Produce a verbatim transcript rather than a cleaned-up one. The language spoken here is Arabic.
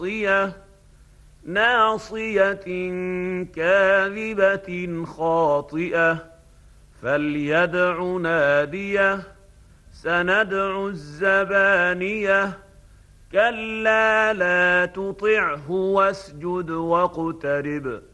ناصية ناصية كاذبة خاطئة فليدع ناديه سندع الزبانية كلا لا تطعه واسجد واقترب